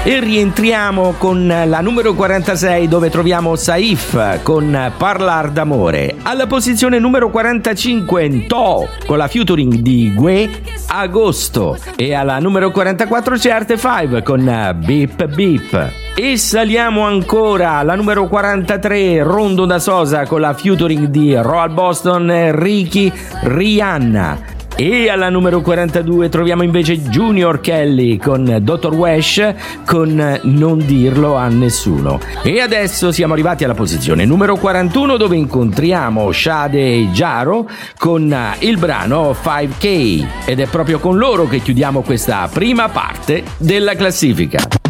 E rientriamo con la numero 46 dove troviamo Saif con Parlar d'amore. Alla posizione numero 45 To con la featuring di Gue, Agosto. E alla numero 44 c'è Arte 5 con Beep Beep. E saliamo ancora alla numero 43 Rondo da Sosa con la featuring di Royal Boston, Ricky, Rihanna. E alla numero 42 troviamo invece Junior Kelly con Dr. Wesh con Non dirlo a nessuno. E adesso siamo arrivati alla posizione numero 41 dove incontriamo Sade Jaro con il brano 5K ed è proprio con loro che chiudiamo questa prima parte della classifica.